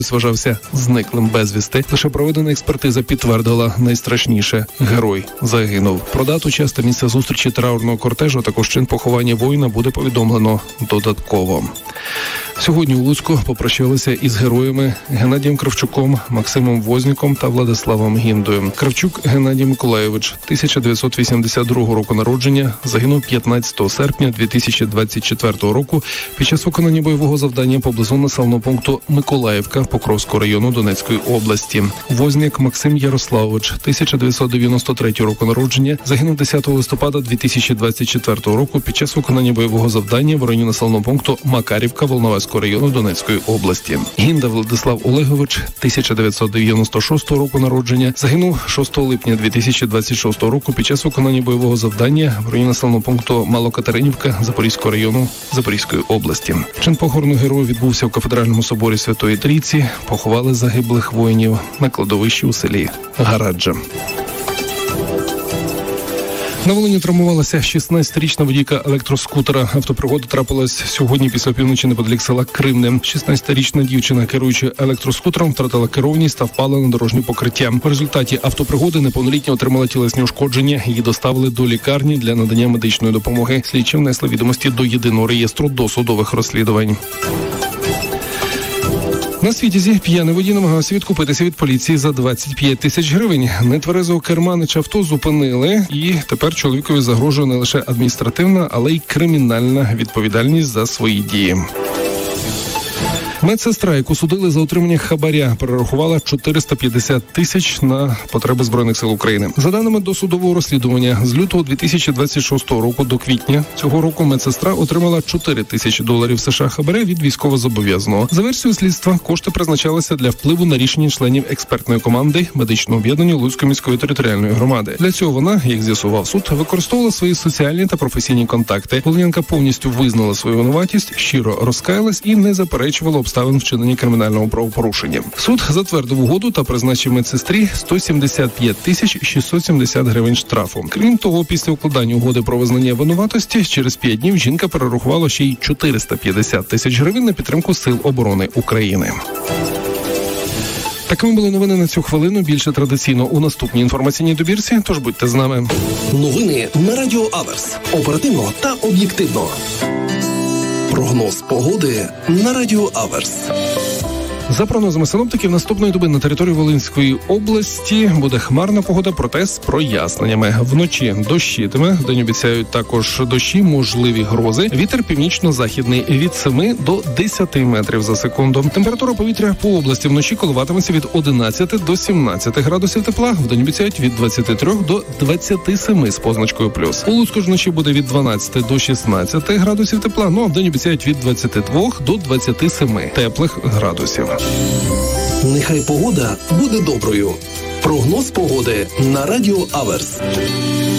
вважався зниклим безвісти. Лише проведена експертиза підтвердила найстрашніше – герой загинув. Про дату, час та місце зустрічі траурного кортежу, а також чин поховання воїна буде повідомлено додатково. Сьогодні у Луцьку попрощалися із героями Геннадієм Кравчуком, Максимом Возніком та Владиславом Гіндою. Кравчук Геннадій Миколайович, 1982 року народження, загинув 15 серпня 2024 року під час виконання бойового завдання поблизу населеного пункту Миколаївка Покровського району Донецької області. Вознік Максим Ярославович, 1993 року народження, загинув 10 листопада 2024 року під час виконання бойового завдання в районі населеного пункту Макарівка Волноваського району Донецької області. Гінда Владислав Олегович, 1996 року народження, загинув 6 липня 2026 року під час виконання бойового завдання в районі населеного пункту Малокатеринівка Запорізького району Запорізької області. Чин похорону героя відбувся в кафедральному соборі Святої Трійці. Поховали загиблих воїнів на кладовищі у селі Гараджа. На Волині травмувалася 16-річна водійка електроскутера. Автопригода трапилась сьогодні після півночі неподалік села Кривне. 16-річна дівчина, керуючи електроскутером, втратила керованість та впала на дорожнє покриття. В результаті автопригоди неповнолітня отримала тілесні ушкодження. Її доставили до лікарні для надання медичної допомоги. Слідчі внесли відомості до єдиного реєстру досудових розслідувань. На Світязі п'яний водій намагався відкупитися від поліції за 25 тисяч гривень. Нетверезого керманича авто зупинили, і тепер чоловікові загрожує не лише адміністративна, але й кримінальна відповідальність за свої дії. Медсестра, яку судили за отримання хабаря, перерахувала 450 тисяч на потреби Збройних сил України. За даними досудового розслідування, з лютого 2026 року до квітня цього року медсестра отримала 4 тисячі доларів США хабаря від військовозобов'язаного. За версією слідства, кошти призначалися для впливу на рішення членів експертної команди медичного об'єднання Луцької міської територіальної громади. Для цього вона, як з'ясував суд, використовувала свої соціальні та професійні контакти. Волинянка повністю визнала свою винуватість, щиро розкаялась і не заперечувала обставин вчинення кримінального правопорушення. Суд затвердив угоду та призначив медсестрі 175 тисяч 670 гривень штрафу. Крім того, після укладання угоди про визнання винуватості, через 5 днів жінка перерахувала ще й 450 тисяч гривень на підтримку Сил оборони України. Такими були новини на цю хвилину. Більше традиційно у наступній інформаційній добірці, тож будьте з нами. Новини на Радіо Аверс. Оперативно та об'єктивно. Прогноз погоди на Радіо Аверс. За прогнозами синоптиків, наступної доби на території Волинської області буде хмарна погода, проте з проясненнями. Вночі дощитиме, вдень обіцяють також дощі, можливі грози. Вітер північно-західний від 7 до 10 метрів за секунду. Температура повітря по області вночі коливатиметься від 11 до 17 градусів тепла. Вдень обіцяють від 23 до 27 з позначкою плюс. У Луцьку ж вночі буде від 12 до 16 градусів тепла, ну а вдень обіцяють від 22 до 27 теплих градусів. Нехай погода буде доброю. Прогноз погоди на Радіо Аверс.